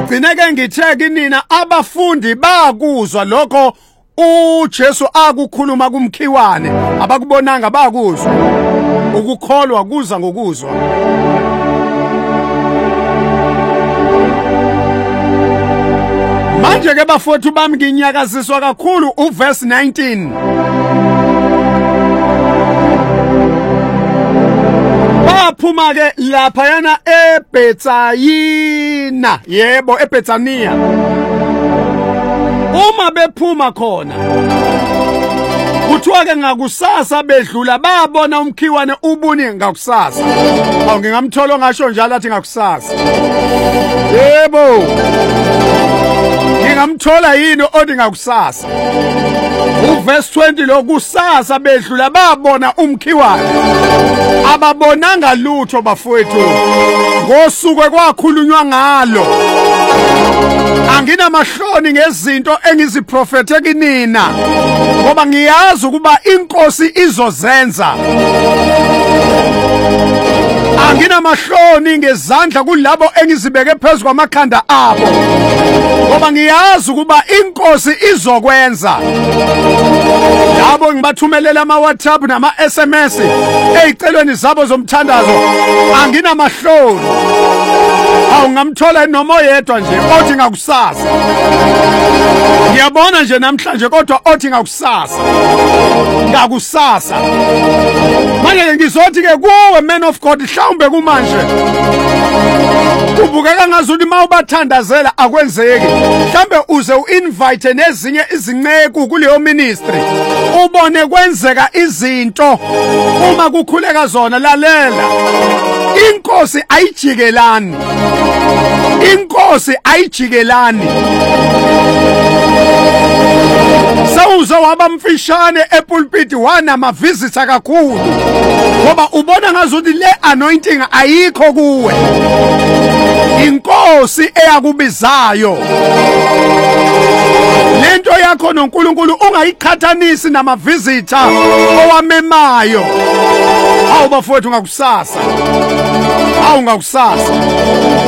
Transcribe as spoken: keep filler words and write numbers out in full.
ngigcine ke ngithe kinina abafundi bakuzwa lokho uJesu akukhuluma kumkhiwane abakubonanga bakuzwa ukukholwa kuza ngokuzwa. Manje ke bafowethu bami nginyakaziswa kakhulu uverse nineteen. Baphuma ke lapha yana eBethayina, yebo eBethania. Uma bephuma khona kuthiwa ke ngakusasa bedlula babona umkhiwane ubuni ngakusasa. Awu ngingamthola ngasho njalo athi ngakusasa. Yebo. Ngingamthola yini odi ngakusasa. Uverse twenty lo kusasa bedlula babona umkhiwane. Ababonanga lutho bafowethu. Ngosuku kwakhulunywa ngalo. Anginamahloni ngezinto engiziprofethe kinina ngoba ngiyazi ukuba inkosi izozenza. Anginamahloni ngezandla kulabo engizibeke phezulu kwamakhanda abo ngoba ngiyazi ukuba inkosi izokwenza. Labo ngibathumelela ama WhatsApp nama S M S ezicelweni zabo zomthandazo anginamahloni. Awu ngamthola noma oyedwa nje othi ngakusasa. Ngiyabona nje namhlanje kodwa othi ngakusasa. Ngakusasa. Manje ngizothi ke kuwe man of God mhlawumbe kumanje. Kubukeka ngazuthi mawubathandazela akwenzeki. Mhlambe uze uinvite nezinye izinceku kuleyo ministry. Ubone kwenzeka izinto uma kukhuleka zona lalela. Inkosi ayijikelani. Inkosi ayijikelani. Sawuze waba mfishane epulpit wana ma visitor kakhulu. Ngoba ubona ngazuthi le anointing ayikho kuwe. Inkosi eyakubizayo. Lento yakho noNkulunkulu ungayikhathanisi nama visitor owamemayo. Awu bafowethu ngakusasa. Awu ngakusasa.